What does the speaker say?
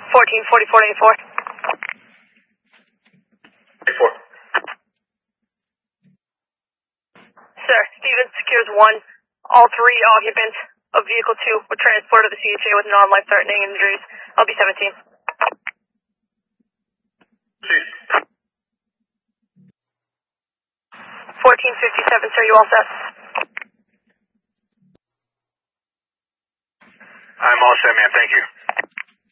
1444 84. Sir, Stevens secures 1. All 3 occupants of vehicle 2 were transported to the CHA with non-life-threatening injuries. LB 17. Chief. 1457, sir, you all set? I'm all set, man. Thank you.